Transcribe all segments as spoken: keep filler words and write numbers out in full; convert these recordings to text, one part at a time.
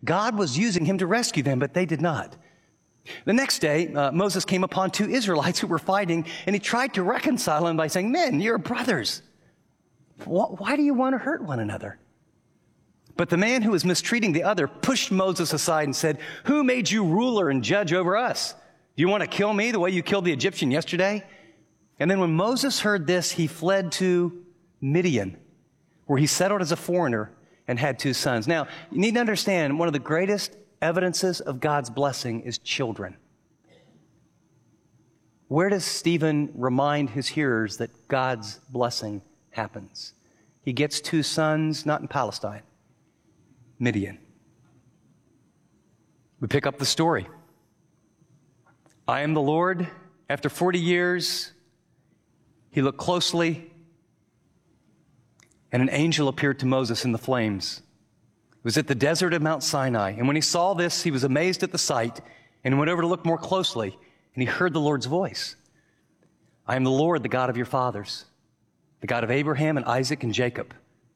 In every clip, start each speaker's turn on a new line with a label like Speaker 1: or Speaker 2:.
Speaker 1: God was using him to rescue them, but they did not. The next day, uh, Moses came upon two Israelites who were fighting, and he tried to reconcile them by saying, men, you're brothers. Why do you want to hurt one another? But the man who was mistreating the other pushed Moses aside and said, who made you ruler and judge over us? Do you want to kill me the way you killed the Egyptian yesterday? And then when Moses heard this, he fled to Midian, where he settled as a foreigner and had two sons. Now, you need to understand, one of the greatest evidences of God's blessing is children. Where does Stephen remind his hearers that God's blessing happens? He gets two sons, not in Palestine, Midian. We pick up the story. I am the Lord. After forty years, he looked closely, and an angel appeared to Moses in the flames. It was at the desert of Mount Sinai. And when he saw this, he was amazed at the sight and went over to look more closely, and he heard the Lord's voice. I am the Lord, the God of your fathers, the God of Abraham and Isaac and Jacob.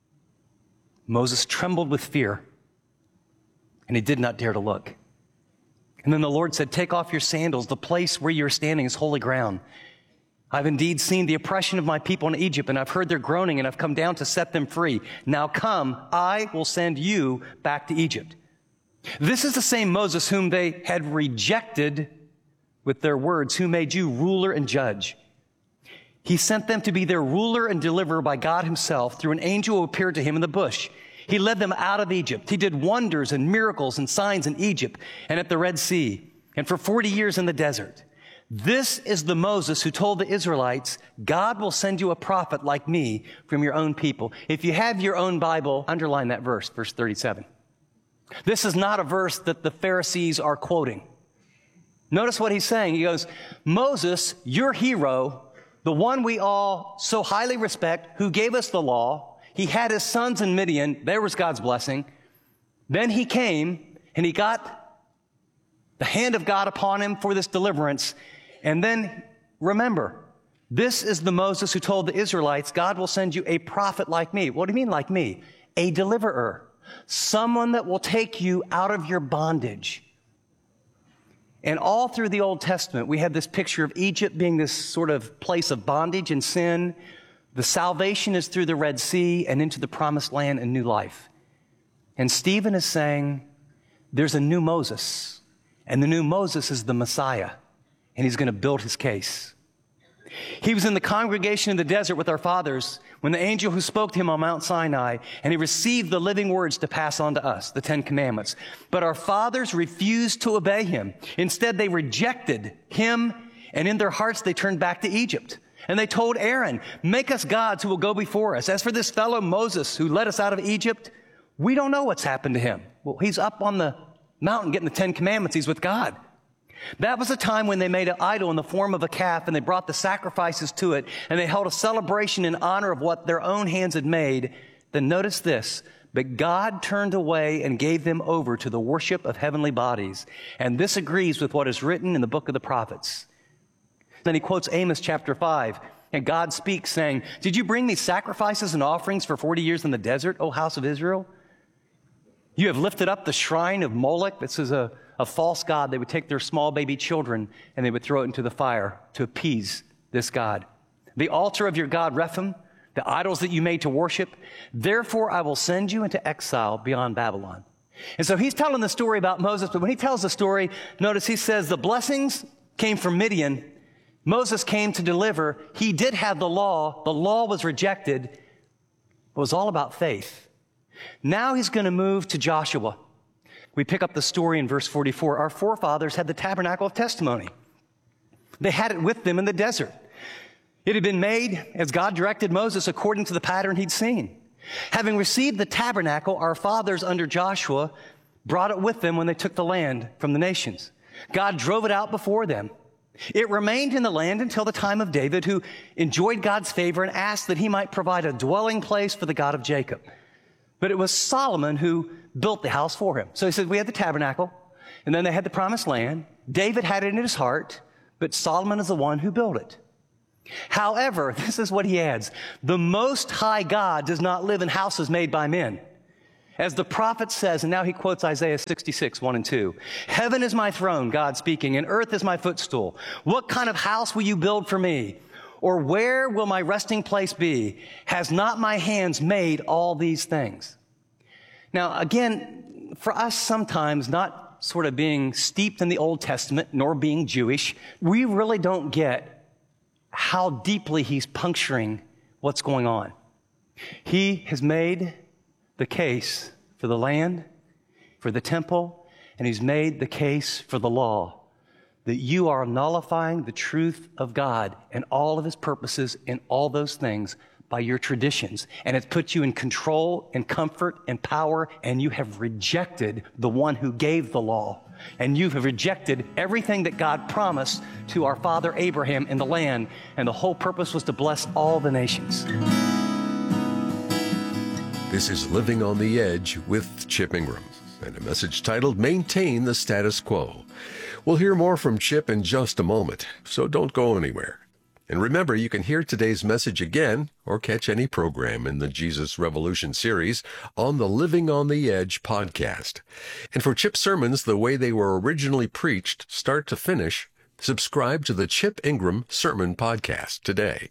Speaker 1: Moses trembled with fear, and he did not dare to look. And then the Lord said, take off your sandals. The place where you're standing is holy ground. I've indeed seen the oppression of my people in Egypt, and I've heard their groaning, and I've come down to set them free. Now come, I will send you back to Egypt. This is the same Moses whom they had rejected with their words, who made you ruler and judge. He sent them to be their ruler and deliverer by God himself through an angel who appeared to him in the bush. He led them out of Egypt. He did wonders and miracles and signs in Egypt and at the Red Sea, and for forty years in the desert. This is the Moses who told the Israelites, God will send you a prophet like me from your own people. If you have your own Bible, underline that verse, verse thirty-seven. This is not a verse that the Pharisees are quoting. Notice what he's saying. He goes, Moses, your hero, the one we all so highly respect, who gave us the law, he had his sons in Midian. There was God's blessing. Then he came and he got the hand of God upon him for this deliverance. And then remember, this is the Moses who told the Israelites, God will send you a prophet like me. What do you mean like me? A deliverer. Someone that will take you out of your bondage. And all through the Old Testament, we have this picture of Egypt being this sort of place of bondage and sin. The salvation is through the Red Sea and into the promised land and new life. And Stephen is saying, there's a new Moses. And the new Moses is the Messiah. And he's going to build his case. He was in the congregation in the desert with our fathers when the angel who spoke to him on Mount Sinai, and he received the living words to pass on to us, the Ten Commandments. But our fathers refused to obey him. Instead, they rejected him, and in their hearts they turned back to Egypt. And they told Aaron, make us gods who will go before us. As for this fellow Moses who led us out of Egypt, we don't know what's happened to him. Well, he's up on the mountain getting the Ten Commandments. He's with God. That was a time when they made an idol in the form of a calf, and they brought the sacrifices to it, and they held a celebration in honor of what their own hands had made. Then notice this, but God turned away and gave them over to the worship of heavenly bodies. And this agrees with what is written in the book of the prophets. Then he quotes Amos chapter five, and God speaks saying, did you bring these sacrifices and offerings for forty years in the desert, O house of Israel? You have lifted up the shrine of Moloch. This is a A false god. They would take their small baby children and they would throw it into the fire to appease this god. The altar of your god Rephaim, the idols that you made to worship, therefore I will send you into exile beyond Babylon. And so he's telling the story about Moses, but when he tells the story, notice he says the blessings came from Midian. Moses came to deliver. He did have the law. The law was rejected. It was all about faith. Now he's going to move to Joshua. We pick up the story in verse forty-four. Our forefathers had the tabernacle of testimony. They had it with them in the desert. It had been made as God directed Moses according to the pattern he'd seen. Having received the tabernacle, our fathers under Joshua brought it with them when they took the land from the nations. God drove it out before them. It remained in the land until the time of David, who enjoyed God's favor and asked that he might provide a dwelling place for the God of Jacob. But it was Solomon who built the house for him. So he said, we had the tabernacle, and then they had the promised land. David had it in his heart, but Solomon is the one who built it. However, this is what he adds. The Most High God does not live in houses made by men. As the prophet says, and now he quotes Isaiah sixty-six, one and two. Heaven is my throne, God speaking, and earth is my footstool. What kind of house will you build for me? Or where will my resting place be? Has not my hands made all these things? Now, again, for us sometimes, not sort of being steeped in the Old Testament, nor being Jewish, we really don't get how deeply he's puncturing what's going on. He has made the case for the land, for the temple, and he's made the case for the law, that you are nullifying the truth of God and all of his purposes in all those things by your traditions. And it's put you in control and comfort and power, and you have rejected the one who gave the law. And you have rejected everything that God promised to our father Abraham in the land, and the whole purpose was to bless all the nations.
Speaker 2: This is Living on the Edge with Chip Ingram, and a message titled Maintain the Status Quo. We'll hear more from Chip in just a moment, so don't go anywhere. And remember, you can hear today's message again or catch any program in the Jesus Revolution series on the Living on the Edge podcast. And for Chip's sermons the way they were originally preached, start to finish, subscribe to the Chip Ingram Sermon Podcast today.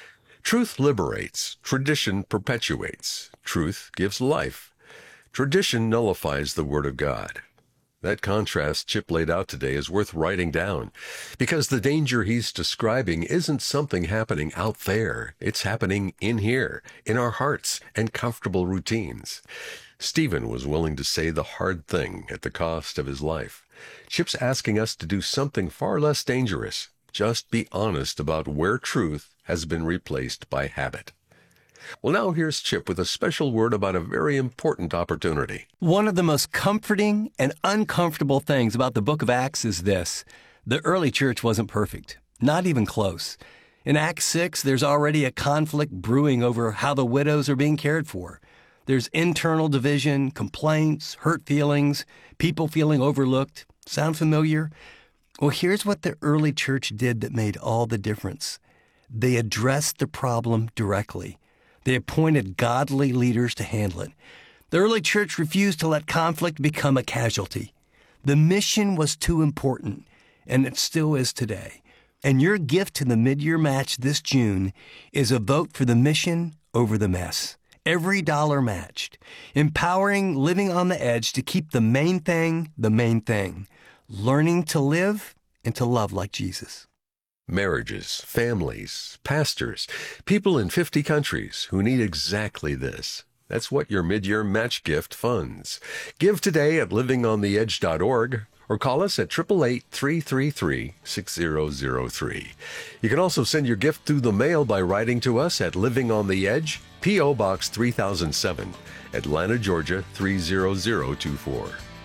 Speaker 2: Truth liberates. Tradition perpetuates. Truth gives life. Tradition nullifies the Word of God. That contrast Chip laid out today is worth writing down, because the danger he's describing isn't something happening out there. It's happening in here, in our hearts and comfortable routines. Stephen was willing to say the hard thing at the cost of his life. Chip's asking us to do something far less dangerous. Just be honest about where truth has been replaced by habit. Well, now here's Chip with a special word about a very important opportunity.
Speaker 3: One of the most comforting and uncomfortable things about the book of Acts is this. The early church wasn't perfect, not even close. In Acts six, there's already a conflict brewing over how the widows are being cared for. There's internal division, complaints, hurt feelings, people feeling overlooked. Sound familiar? Well, here's what the early church did that made all the difference. They addressed the problem directly. They appointed godly leaders to handle it. The early church refused to let conflict become a casualty. The mission was too important, and it still is today. And your gift to the mid-year match this June is a vote for the mission over the mess. Every dollar matched. Empowering Living on the Edge to keep the main thing the main thing. Learning to live and to love like Jesus.
Speaker 2: Marriages, families, pastors, people in fifty countries who need exactly this. That's what your mid-year match gift funds. Give today at living on the edge dot org or call us at eight eight eight, three three three, six zero zero three. You can also send your gift through the mail by writing to us at Living on the Edge, P O Box three thousand seven, Atlanta, Georgia three zero zero two four.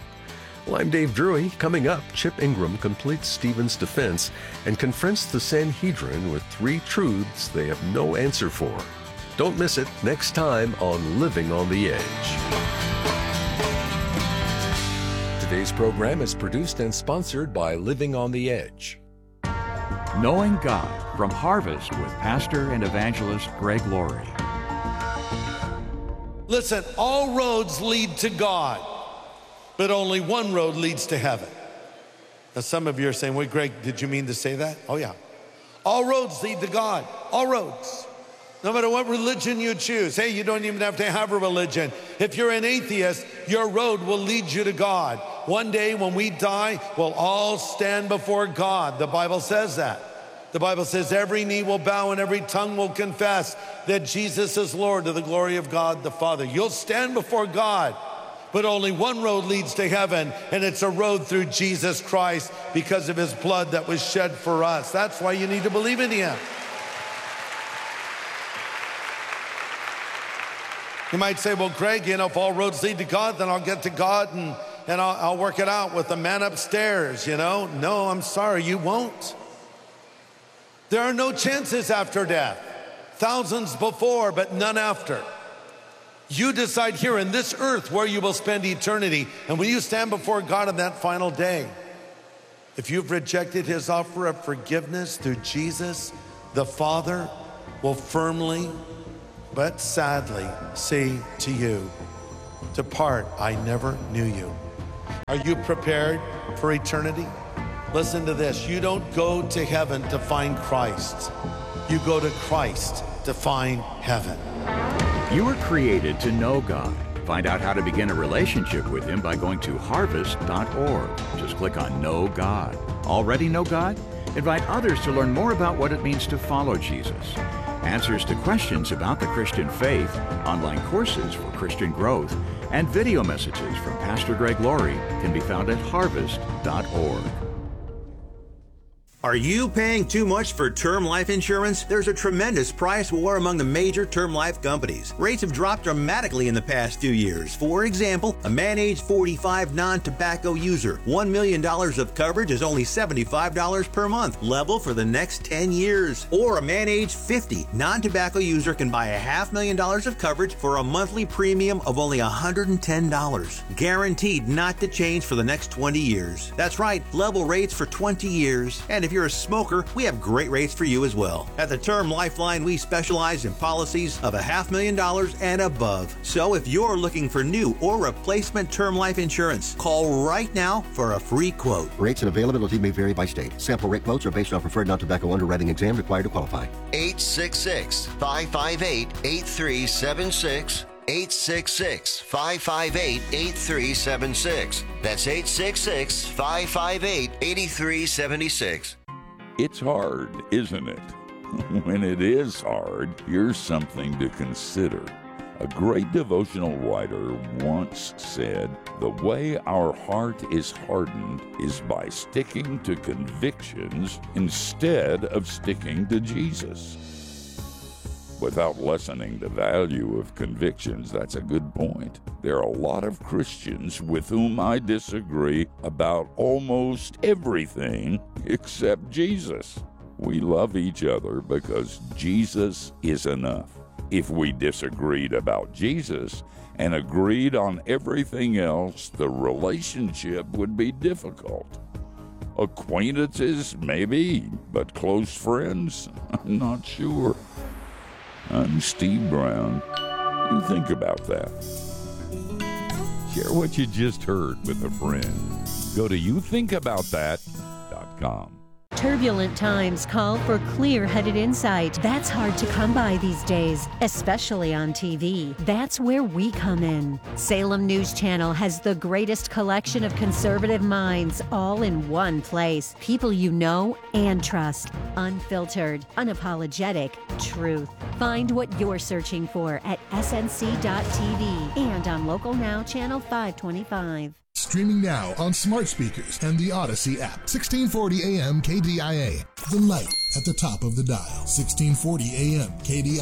Speaker 2: Well, I'm Dave Drury. Coming up, Chip Ingram completes Stephen's defense and confronts the Sanhedrin with three truths they have no answer for. Don't miss it next time on Living on the Edge. Today's program is produced and sponsored by Living on the Edge.
Speaker 4: Knowing God from Harvest with Pastor and Evangelist Greg Laurie.
Speaker 5: Listen, all roads lead to God, but only one road leads to heaven. Now, some of you are saying, wait, Greg, did you mean to say that? Oh, yeah. All roads lead to God. All roads. No matter what religion you choose. Hey, you don't even have to have a religion. If you're an atheist, your road will lead you to God. One day when we die, we'll all stand before God. The Bible says that. The Bible says every knee will bow and every tongue will confess that Jesus is Lord to the glory of God the Father. You'll stand before God. But only one road leads to heaven, and it's a road through Jesus Christ because of his blood that was shed for us. That's why you need to believe in him. You might say, well, Greg, you know, if all roads lead to God, then I'll get to God and, and I'll, I'll work it out with the man upstairs, you know? No, I'm sorry, you won't. There are no chances after death. Thousands before, but none after. You decide here in this earth where you will spend eternity. And when you stand before God on that final day, if you've rejected his offer of forgiveness through Jesus, the Father will firmly but sadly say to you, Depart, I never knew you. Are you prepared for eternity? Listen to this. You don't go to heaven to find Christ. You go to Christ to find heaven.
Speaker 4: You were created to know God. Find out how to begin a relationship with Him by going to harvest dot org. Just click on Know God. Already know God? Invite others to learn more about what it means to follow Jesus. Answers to questions about the Christian faith, online courses for Christian growth, and video messages from Pastor Greg Laurie can be found at harvest dot org.
Speaker 6: Are you paying too much for term life insurance? There's a tremendous price war among the major term life companies. Rates have dropped dramatically in the past few years. For example, a man age forty-five non-tobacco user, one million dollars of coverage is only seventy-five dollars per month, level for the next ten years. Or a man age fifty non-tobacco user can buy a half million dollars of coverage for a monthly premium of only one hundred ten dollars. Guaranteed not to change for the next twenty years. That's right, level rates for twenty years. And if you're a smoker, we have great rates for you as well. At the Term Lifeline, we specialize in policies of a half million dollars and above. So if you're looking for new or replacement term life insurance, call right now for a free quote.
Speaker 7: Rates and availability may vary by state. Sample rate quotes are based on preferred non-tobacco underwriting exam required to qualify.
Speaker 8: eight six six, five five eight, eight three seven six. eight six six, five five eight, eight three seven six. That's eight six six, five five eight, eight three seven six.
Speaker 9: It's hard, isn't it? When it is hard, here's something to consider. A great devotional writer once said, "The way our heart is hardened is by sticking to convictions instead of sticking to Jesus." Without lessening the value of convictions, that's a good point. There are a lot of Christians with whom I disagree about almost everything except Jesus. We love each other because Jesus is enough. If we disagreed about Jesus and agreed on everything else, the relationship would be difficult. Acquaintances, maybe, but close friends, I'm not sure. I'm Steve Brown. You think about that. Share what you just heard with a friend. Go to you think about that dot com.
Speaker 10: Turbulent times call for clear-headed insight. That's hard to come by these days, especially on T V. That's where we come in. Salem News Channel has the greatest collection of conservative minds all in one place. People you know and trust. Unfiltered, unapologetic truth. Find what you're searching for at S N C dot T V and on Local Now Channel five twenty-five.
Speaker 11: Streaming now on smart speakers and the Odyssey app. sixteen forty A M K D I A. The light at the top of the dial. sixteen forty A M K D I A.